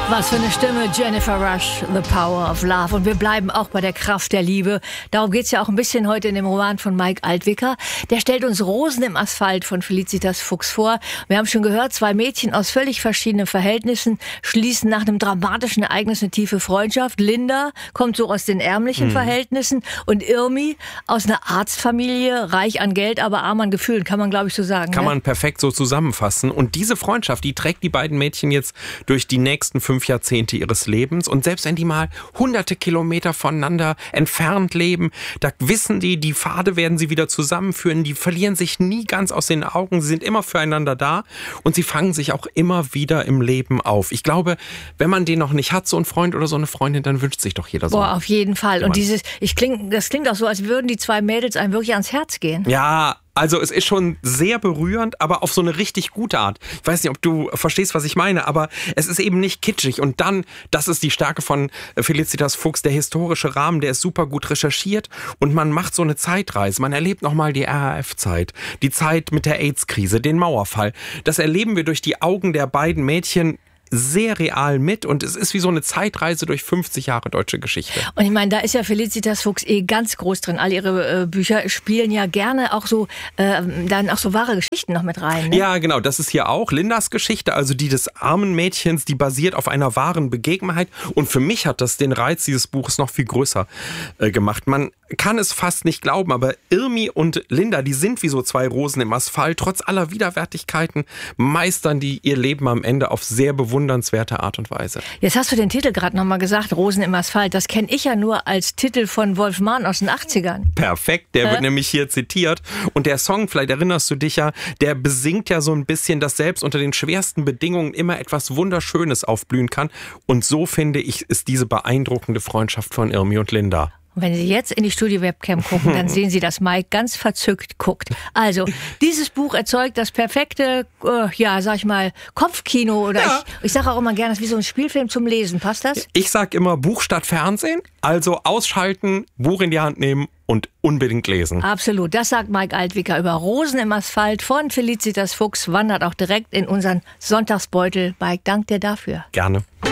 Was für eine Stimme, Jennifer Rush, The Power of Love. Und wir bleiben auch bei der Kraft der Liebe. Darum geht's ja auch ein bisschen heute in dem Roman von Mike Altwicker. Der stellt uns Rosen im Asphalt von Felicitas Fuchs vor. Wir haben schon gehört, zwei Mädchen aus völlig verschiedenen Verhältnissen schließen nach einem dramatischen Ereignis eine tiefe Freundschaft. Linda kommt so aus den ärmlichen Verhältnissen und Irmi aus einer Arztfamilie, reich an Geld, aber arm an Gefühlen, kann man glaube ich so sagen. Kann man perfekt so zusammenfassen. Und diese Freundschaft, die trägt die beiden Mädchen jetzt durch die nächsten 5 Jahrzehnte ihres Lebens. Und selbst wenn die mal hunderte Kilometer voneinander entfernt leben, da wissen die Pfade werden sie wieder zusammenführen. Die verlieren sich nie ganz aus den Augen. Sie sind immer füreinander da und sie fangen sich auch immer wieder im Leben auf. Ich glaube, wenn man den noch nicht hat, so einen Freund oder so eine Freundin, dann wünscht sich doch jeder so. Boah, auf jeden Fall. Und das klingt auch so, als würden die zwei Mädels einem wirklich ans Herz gehen. Ja, also es ist schon sehr berührend, aber auf so eine richtig gute Art. Ich weiß nicht, ob du verstehst, was ich meine, aber es ist eben nicht kitschig. Und dann, das ist die Stärke von Felicitas Fuchs, der historische Rahmen, der ist super gut recherchiert und man macht so eine Zeitreise. Man erlebt nochmal die RAF-Zeit, die Zeit mit der AIDS-Krise, den Mauerfall. Das erleben wir durch die Augen der beiden Mädchen sehr real mit und es ist wie so eine Zeitreise durch 50 Jahre deutsche Geschichte. Und ich meine, da ist ja Felicitas Fuchs ganz groß drin. All ihre Bücher spielen ja gerne auch so dann auch so wahre Geschichten noch mit rein. Ne? Ja, genau. Das ist hier auch Lindas Geschichte, also die des armen Mädchens, die basiert auf einer wahren Begebenheit. Und für mich hat das den Reiz dieses Buches noch viel größer gemacht. Man kann es fast nicht glauben, aber Irmi und Linda, die sind wie so zwei Rosen im Asphalt. Trotz aller Widerwärtigkeiten meistern die ihr Leben am Ende auf sehr bewundernswerte Art und Weise. Jetzt hast du den Titel gerade nochmal gesagt, Rosen im Asphalt. Das kenne ich ja nur als Titel von Wolf Mahn aus den 80ern. Perfekt, der wird nämlich hier zitiert. Und der Song, vielleicht erinnerst du dich ja, der besingt ja so ein bisschen, dass selbst unter den schwersten Bedingungen immer etwas Wunderschönes aufblühen kann. Und so, finde ich, ist diese beeindruckende Freundschaft von Irmi und Linda. Und wenn Sie jetzt in die Studio-Webcam gucken, dann sehen Sie, dass Mike ganz verzückt guckt. Also, dieses Buch erzeugt das perfekte, sag ich mal, Kopfkino. Oder ja. Ich sage auch immer gerne, das ist wie so ein Spielfilm zum Lesen. Passt das? Ich sage immer Buch statt Fernsehen. Also ausschalten, Buch in die Hand nehmen und unbedingt lesen. Absolut. Das sagt Mike Altwicker über Rosen im Asphalt von Felicitas Fuchs. Wandert auch direkt in unseren Sonntagsbeutel. Mike, danke dir dafür. Gerne.